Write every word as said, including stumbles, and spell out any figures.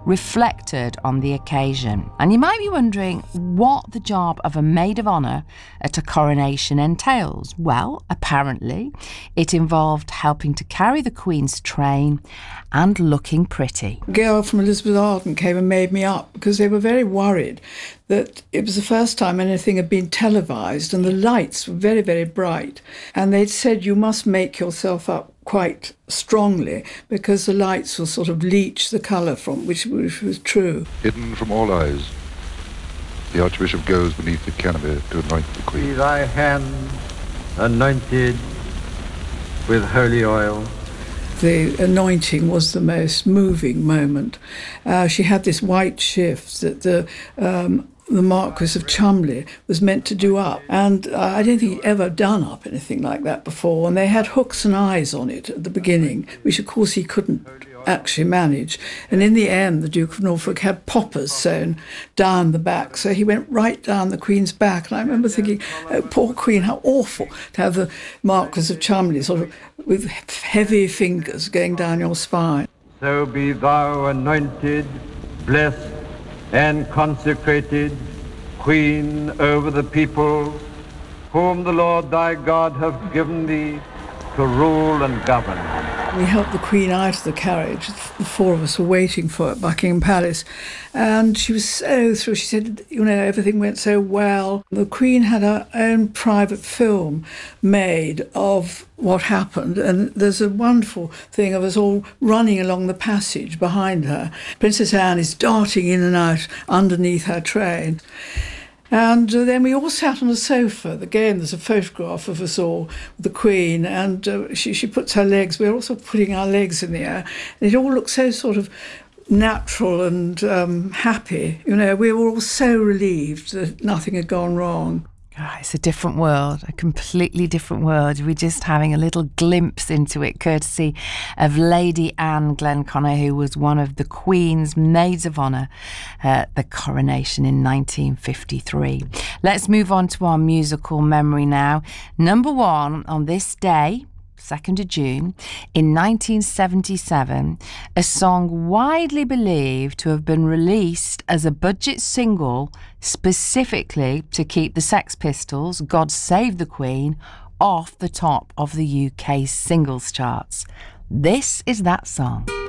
reflected on the occasion. And you might be wondering what the job of a maid of honour at a coronation entails. Well, apparently it involved helping to carry the Queen's train and looking pretty. A girl from Elizabeth Arden came and made me up because they were very worried that it was the first time anything had been televised and the lights were very, very bright. And they'd said you must make yourself up quite strongly because the lights will sort of leach the colour from, which, which was true. Hidden from all eyes, the Archbishop goes beneath the canopy to anoint the Queen. See thy hand anointed with holy oil. The anointing was the most moving moment. Uh, she had this white shift that the um, the Marquis of Cholmondeley was meant to do up. And uh, I don't think he'd ever done up anything like that before. And they had hooks and eyes on it at the beginning, which of course he couldn't actually manage. And in the end, the Duke of Norfolk had poppers sewn down the back. So he went right down the Queen's back. And I remember thinking, oh, poor Queen, how awful to have the Marquis of Cholmondeley sort of with heavy fingers going down your spine. So be thou anointed, blessed, and consecrated, Queen over the people, whom the Lord thy God hath given thee to rule and govern. We helped the Queen out of the carriage. The four of us were waiting for her at Buckingham Palace. And she was so thrilled. She said, you know, everything went so well. The Queen had her own private film made of what happened. And there's a wonderful thing of us all running along the passage behind her. Princess Anne is darting in and out underneath her train. And uh, then we all sat on the sofa. Again, there's a photograph of us all with the Queen, and uh, she, she puts her legs, we're also putting our legs in the air. And it all looks so sort of natural and um, happy. You know, we were all so relieved that nothing had gone wrong. Oh, it's a different world, a completely different world. We're just having a little glimpse into it, courtesy of Lady Anne Glenconner, who was one of the Queen's maids of honour at the coronation in nineteen fifty-three. Let's move on to our musical memory now. Number one, on this day, second of June, in nineteen seventy-seven, a song widely believed to have been released as a budget single specifically to keep the Sex Pistols' God Save the Queen off the top of the U K singles charts. This is that song.